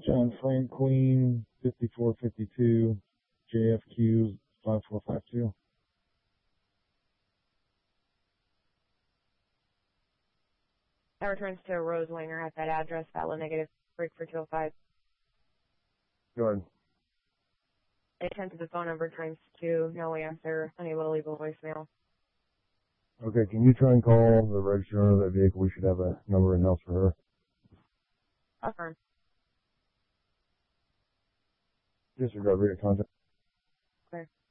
John Frank Queen, 5452, JFQ 5452. That returns to Rose Winger at that address, valid negative, break for 205. Go ahead. I attend to the phone number ×2, no answer, unable to leave a voicemail. Okay, can you try and call the register of that vehicle? We should have a number in house for her. Affirm. Disregard, read contact. Clear.